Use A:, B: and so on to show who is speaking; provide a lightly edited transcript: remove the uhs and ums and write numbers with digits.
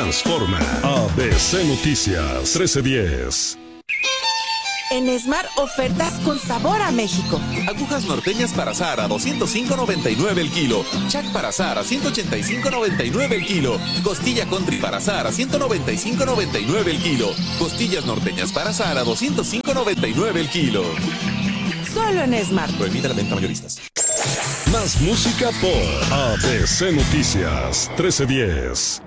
A: transforma. ABC Noticias 1310.
B: En Esmar, ofertas con sabor a México.
C: Agujas norteñas para azar a $205.99 el kilo. Chac para azar a $185.99 el kilo. Costilla country para azar a $195.99 el kilo. Costillas norteñas para azar a $205.99 el kilo.
B: Solo en Esmar.
C: Prohibida la venta mayoristas.
A: Más música por ABC Noticias 1310.